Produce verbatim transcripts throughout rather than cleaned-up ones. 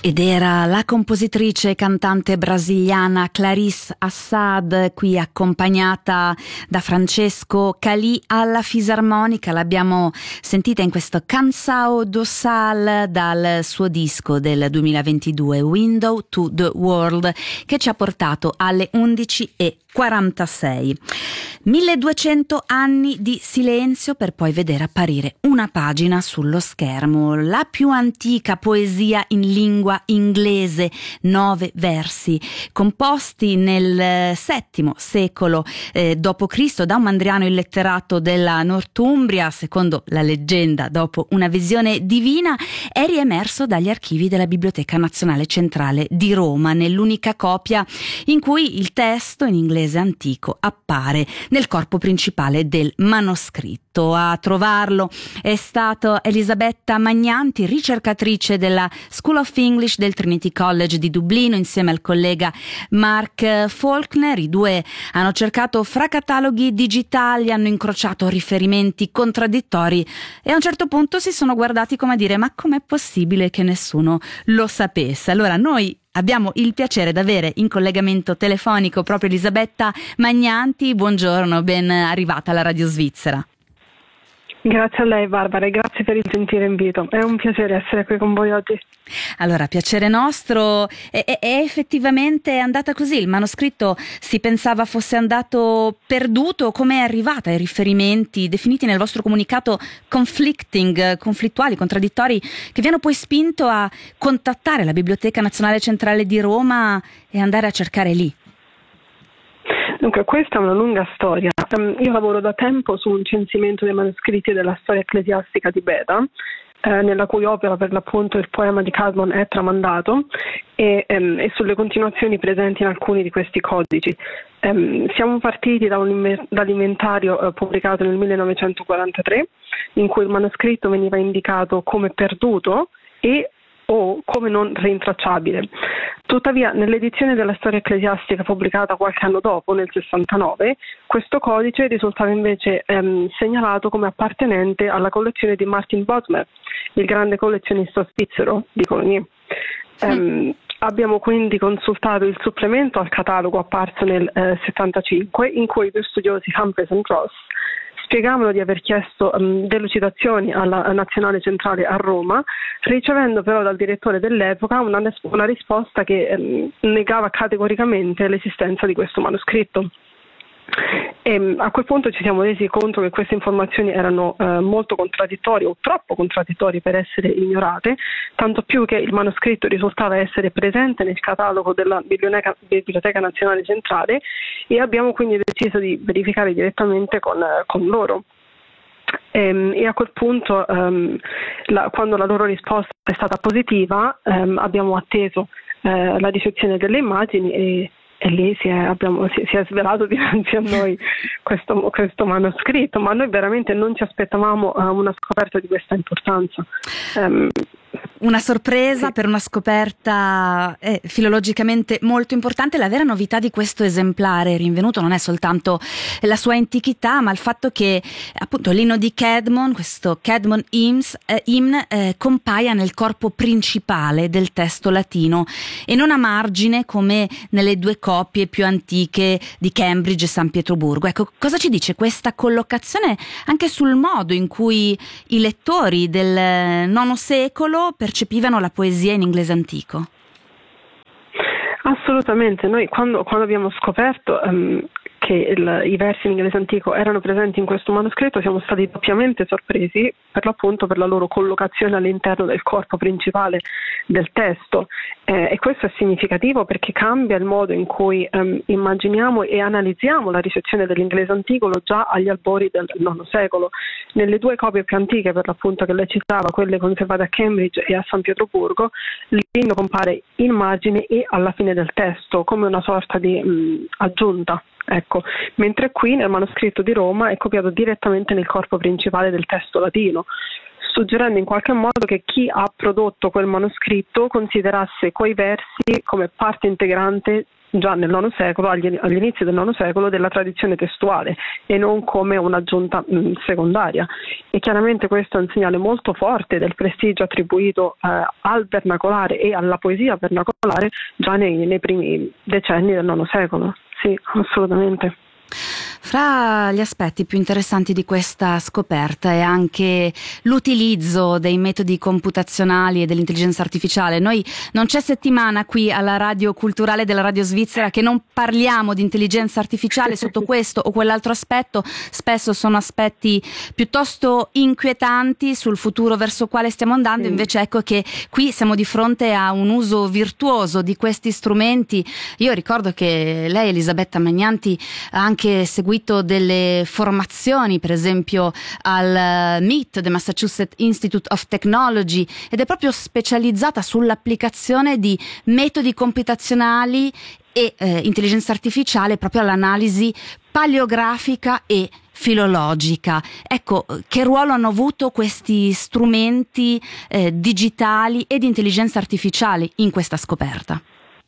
Ed era la compositrice e cantante brasiliana Clarice Assad, qui accompagnata da Francesco Calì alla fisarmonica. L'abbiamo sentita in questo Canção do Sal dal suo disco del duemilaventidue Window to the World, che ci ha portato alle undici e quarantasei. milleduecento anni di silenzio per poi vedere apparire una pagina sullo schermo, la più antica poesia in lingua inglese, nove versi composti nel settimo secolo eh, dopo Cristo da un mandriano illetterato della Northumbria. Secondo la leggenda, dopo una visione divina, è riemerso dagli archivi della Biblioteca Nazionale Centrale di Roma, nell'unica copia in cui il testo in inglese antico appare nel corpo principale del manoscritto. A trovarlo è stato Elisabetta Magnanti, ricercatrice della School of English del Trinity College di Dublino, insieme al collega Mark Faulkner. I due hanno cercato fra cataloghi digitali, hanno incrociato riferimenti contraddittori e a un certo punto si sono guardati come a dire: ma com'è possibile che nessuno lo sapesse? Allora noi abbiamo il piacere di avere in collegamento telefonico proprio Elisabetta Magnanti. Buongiorno, ben arrivata alla Radio Svizzera. Grazie a lei Barbara e grazie per il gentile invito, è un piacere essere qui con voi oggi. Allora, piacere nostro. È, è, è effettivamente andata così? Il manoscritto si pensava fosse andato perduto? Come è arrivata ai riferimenti definiti nel vostro comunicato conflicting, conflittuali, contraddittori, che vi hanno poi spinto a contattare la Biblioteca Nazionale Centrale di Roma e andare a cercare lì? Dunque, questa è una lunga storia. Um, io lavoro da tempo su un censimento dei manoscritti della storia ecclesiastica di Beda, eh, nella cui opera per l'appunto il poema di Caedmon è tramandato, e, um, e sulle continuazioni presenti in alcuni di questi codici. Um, siamo partiti da un, dall'inventario uh, pubblicato nel millenovecentoquarantatré, in cui il manoscritto veniva indicato come perduto e o come non rintracciabile. Tuttavia, nell'edizione della storia ecclesiastica pubblicata qualche anno dopo, nel sessantanove, questo codice risultava invece ehm, segnalato come appartenente alla collezione di Martin Bodmer, il grande collezionista svizzero di Colonie. Um, abbiamo quindi consultato il supplemento al catalogo apparso nel eh, settantacinque, in cui i due studiosi Humphreys e Ross spiegavano di aver chiesto um, delucidazioni alla Nazionale Centrale a Roma, ricevendo però dal direttore dell'epoca una, una risposta che um, negava categoricamente l'esistenza di questo manoscritto. E a quel punto ci siamo resi conto che queste informazioni erano eh, molto contraddittorie o troppo contraddittorie per essere ignorate, tanto più che il manoscritto risultava essere presente nel catalogo della Biblioteca, Biblioteca Nazionale Centrale, e abbiamo quindi deciso di verificare direttamente con, con loro. E, e a quel punto, um, la, quando la loro risposta è stata positiva, um, abbiamo atteso uh, la ricezione delle immagini e E lì si è, abbiamo, si, si è svelato dinanzi a noi questo, questo manoscritto, ma noi veramente non ci aspettavamo uh, una scoperta di questa importanza. Um, Una sorpresa sì. per una scoperta eh, filologicamente molto importante. La vera novità di questo esemplare rinvenuto non è soltanto la sua antichità, ma il fatto che appunto l'inno di Caedmon, questo Caedmon Hymns, eh, Hymn, eh, compaia nel corpo principale del testo latino e non a margine come nelle due copie più antiche di Cambridge e San Pietroburgo. Ecco, cosa ci dice questa collocazione anche sul modo in cui i lettori del nono secolo percepivano la poesia in inglese antico? Assolutamente, noi quando, quando abbiamo scoperto um, che il, i versi in inglese antico erano presenti in questo manoscritto siamo stati doppiamente sorpresi, per l'appunto per la loro collocazione all'interno del corpo principale del testo, eh, e questo è significativo perché cambia il modo in cui um, immaginiamo e analizziamo la ricezione dell'inglese antico già agli albori del nono secolo. Nelle due copie più antiche, per l'appunto, che lei citava, quelle conservate a Cambridge e a San Pietroburgo, l'inno compare in margine e alla fine del testo come una sorta di mh, aggiunta. Ecco, mentre qui nel manoscritto di Roma è copiato direttamente nel corpo principale del testo latino, suggerendo in qualche modo che chi ha prodotto quel manoscritto considerasse quei versi come parte integrante già nel nono secolo, agli, agli inizi del nono secolo, della tradizione testuale e non come un'aggiunta mh, secondaria. E chiaramente questo è un segnale molto forte del prestigio attribuito eh, al vernacolare e alla poesia vernacolare già nei, nei primi decenni del nono secolo. Sì, assolutamente. Fra gli aspetti più interessanti di questa scoperta è anche l'utilizzo dei metodi computazionali e dell'intelligenza artificiale. Noi non c'è settimana qui alla Radio Culturale della Radio Svizzera che non parliamo di intelligenza artificiale sotto questo o quell'altro aspetto. Spesso sono aspetti piuttosto inquietanti sul futuro verso quale stiamo andando, invece ecco che qui siamo di fronte a un uso virtuoso di questi strumenti. Io ricordo che lei, Elisabetta Magnanti, ha anche seguito delle formazioni, per esempio al M I T, the Massachusetts Institute of Technology, ed è proprio specializzata sull'applicazione di metodi computazionali e eh, intelligenza artificiale proprio all'analisi paleografica e filologica. Ecco, che ruolo hanno avuto questi strumenti eh, digitali e di intelligenza artificiale in questa scoperta?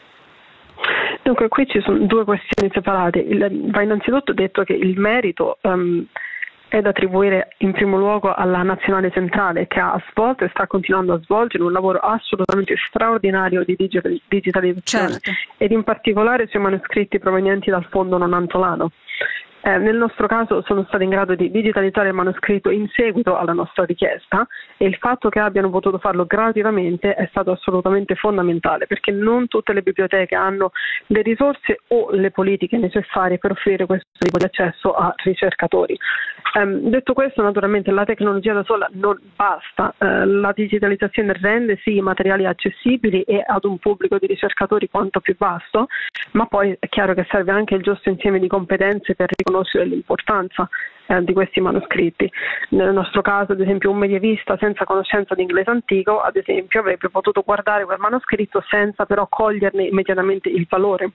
Dunque, qui ci sono due questioni separate. Il, va innanzitutto detto che il merito um, è da attribuire in primo luogo alla Nazionale Centrale, che ha svolto e sta continuando a svolgere un lavoro assolutamente straordinario di digital, digitalizzazione, certo. Ed in particolare sui manoscritti provenienti dal fondo nonantolano. Eh, nel nostro caso sono stati in grado di digitalizzare il manoscritto in seguito alla nostra richiesta, e il fatto che abbiano potuto farlo gratuitamente è stato assolutamente fondamentale, perché non tutte le biblioteche hanno le risorse o le politiche necessarie per offrire questo tipo di accesso a ricercatori. Eh, detto questo, naturalmente la tecnologia da sola non basta. Eh, la digitalizzazione rende sì i materiali accessibili e ad un pubblico di ricercatori quanto più vasto, ma poi è chiaro che serve anche il giusto insieme di competenze per riconoscere l'importanza eh, di questi manoscritti. Nel nostro caso, ad esempio, un medievista senza conoscenza di inglese antico, ad esempio, avrebbe potuto guardare quel manoscritto senza però coglierne immediatamente il valore.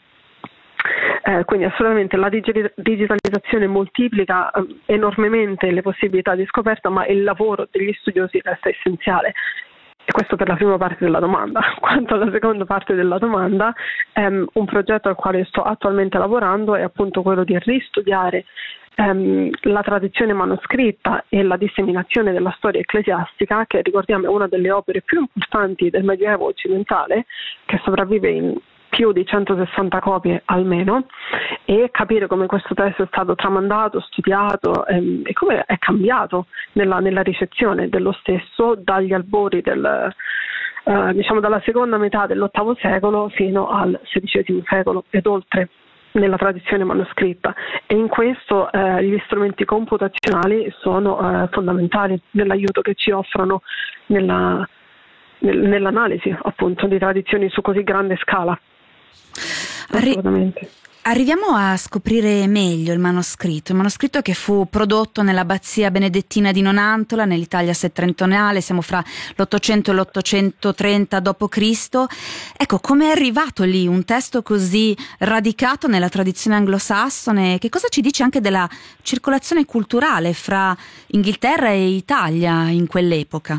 Eh, quindi assolutamente la digi- digitalizzazione moltiplica eh, enormemente le possibilità di scoperta, ma il lavoro degli studiosi resta essenziale. E questo per la prima parte della domanda. Quanto alla seconda parte della domanda, ehm, un progetto al quale sto attualmente lavorando è appunto quello di ristudiare ehm, la tradizione manoscritta e la disseminazione della storia ecclesiastica, che ricordiamo è una delle opere più importanti del Medioevo occidentale, che sopravvive in più di centosessanta copie almeno, e capire come questo testo è stato tramandato, studiato ehm, e come è cambiato nella, nella ricezione dello stesso dagli albori del, eh, diciamo dalla seconda metà dell'ottavo secolo fino al sedicesimo secolo ed oltre nella tradizione manoscritta. E in questo eh, gli strumenti computazionali sono eh, fondamentali nell'aiuto che ci offrono nella, nel, nell'analisi appunto di tradizioni su così grande scala. Assolutamente. Arriviamo a scoprire meglio il manoscritto, il manoscritto che fu prodotto nell'abbazia benedettina di Nonantola, nell'Italia settentrionale, siamo fra l'Ottocento e l'ottocentotrenta dopo Cristo. Ecco, come è arrivato lì un testo così radicato nella tradizione anglosassone? Che cosa ci dice anche della circolazione culturale fra Inghilterra e Italia in quell'epoca?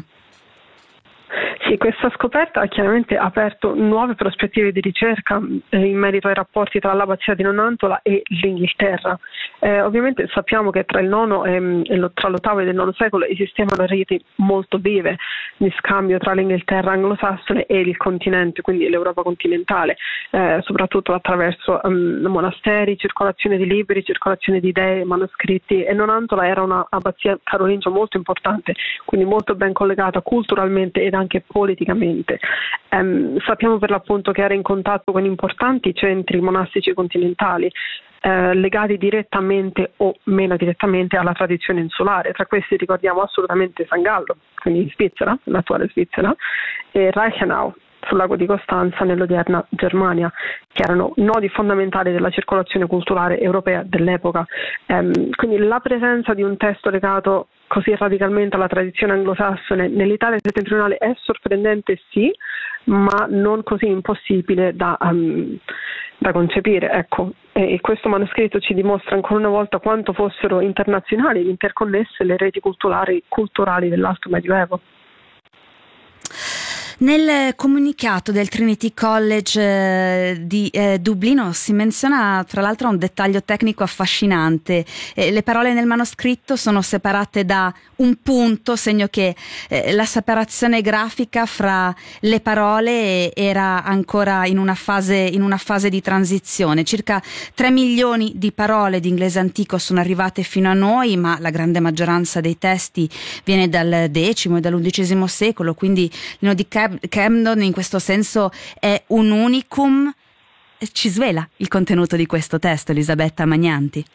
Sì, questa scoperta ha chiaramente aperto nuove prospettive di ricerca eh, in merito ai rapporti tra l'abbazia di Nonantola e l'Inghilterra. Eh, ovviamente sappiamo che tra il nono e, e lo, tra l'ottavo e il nono secolo esistevano reti molto vive di scambio tra l'Inghilterra anglosassone e il continente, quindi l'Europa continentale, eh, soprattutto attraverso um, monasteri, circolazione di libri, circolazione di idee, manoscritti, e Nonantola era una abbazia carolingia molto importante, quindi molto ben collegata culturalmente ed anche politicamente. Um, sappiamo per l'appunto che era in contatto con importanti centri monastici continentali eh, legati direttamente o meno direttamente alla tradizione insulare. Tra questi ricordiamo assolutamente San Gallo, quindi in Svizzera, l'attuale Svizzera, e Reichenau sul lago di Costanza nell'odierna Germania, che erano nodi fondamentali della circolazione culturale europea dell'epoca. Um, quindi la presenza di un testo legato così radicalmente alla tradizione anglosassone nell'Italia settentrionale è sorprendente, sì, ma non così impossibile da, um, da concepire. Ecco. E questo manoscritto ci dimostra ancora una volta quanto fossero internazionali ed interconnesse le reti culturali, culturali dell'Alto Medioevo. Nel comunicato del Trinity College eh, di eh, Dublino si menziona tra l'altro un dettaglio tecnico affascinante. Eh, le parole nel manoscritto sono separate da un punto, segno che eh, la separazione grafica fra le parole era ancora in una fase, in una fase di transizione. Circa tre milioni di parole di inglese antico sono arrivate fino a noi, ma la grande maggioranza dei testi viene dal decimo e dall'undicesimo secolo, quindi l'Inno di Camden in questo senso è un unicum. Ci svela il contenuto di questo testo, Elisabetta Magnanti?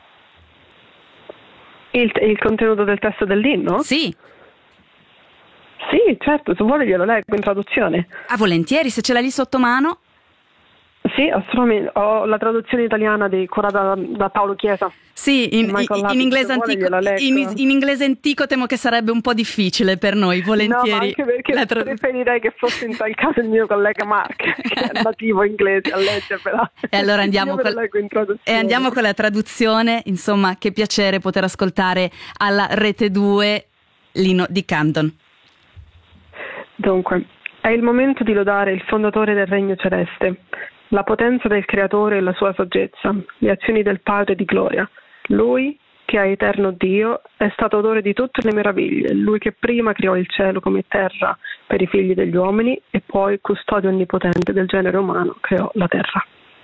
Il, il contenuto del testo dell'inno? Sì. Sì, certo, se vuole glielo leggo in traduzione. Ah, volentieri, se ce l'hai lì sotto mano. Sì, assolutamente. Ho la traduzione italiana di, curata da, da Paolo Chiesa. Sì, in, in, in, inglese antico, in, in inglese antico temo che sarebbe un po' difficile per noi, volentieri. No, ma anche perché la trad- preferirei che fosse in tal caso il mio collega Mark, che è nativo inglese a leggervela. E allora andiamo, col- e andiamo con la traduzione. Insomma, che piacere poter ascoltare alla Rete due l'Inno di Camden. Dunque, è il momento di lodare il fondatore del Regno Celeste, la potenza del Creatore e la sua saggezza, le azioni del Padre di gloria. Lui, che è eterno Dio, è stato autore di tutte le meraviglie, lui che prima creò il cielo come terra per i figli degli uomini e poi, custode onnipotente del genere umano, creò la terra.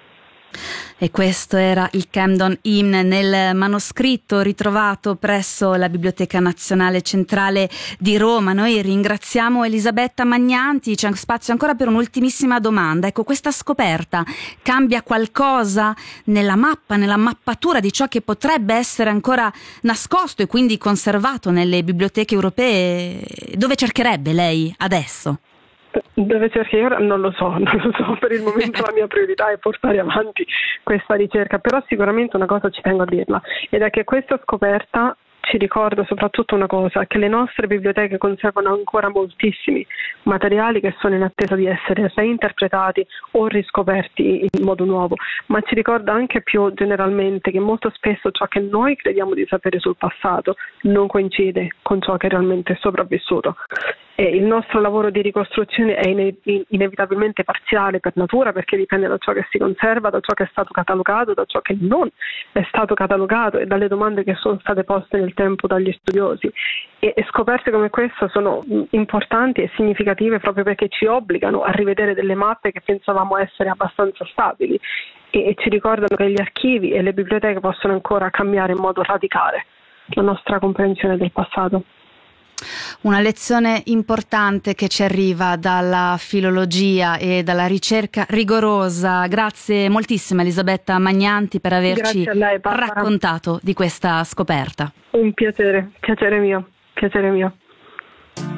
E questo era il Camden Hymn nel manoscritto ritrovato presso la Biblioteca Nazionale Centrale di Roma. Noi ringraziamo Elisabetta Magnanti, c'è spazio ancora per un'ultimissima domanda. Ecco, questa scoperta cambia qualcosa nella mappa, nella mappatura di ciò che potrebbe essere ancora nascosto e quindi conservato nelle biblioteche europee? Dove cercherebbe lei adesso? Dove cerchi ora? Non lo so, non lo so, per il momento la mia priorità è portare avanti questa ricerca, però sicuramente una cosa ci tengo a dirla, ed è che questa scoperta ci ricorda soprattutto una cosa, che le nostre biblioteche conservano ancora moltissimi materiali che sono in attesa di essere reinterpretati o riscoperti in modo nuovo, ma ci ricorda anche più generalmente che molto spesso ciò che noi crediamo di sapere sul passato non coincide con ciò che è realmente sopravvissuto. E il nostro lavoro di ricostruzione è ine- inevitabilmente parziale per natura, perché dipende da ciò che si conserva, da ciò che è stato catalogato, da ciò che non è stato catalogato e dalle domande che sono state poste nel tempo dagli studiosi. E, e scoperte come questa sono importanti e significative proprio perché ci obbligano a rivedere delle mappe che pensavamo essere abbastanza stabili e, e ci ricordano che gli archivi e le biblioteche possono ancora cambiare in modo radicale la nostra comprensione del passato. Una lezione importante che ci arriva dalla filologia e dalla ricerca rigorosa. Grazie moltissimo Elisabetta Magnanti per averci lei, raccontato di questa scoperta. Un piacere, piacere mio, piacere mio.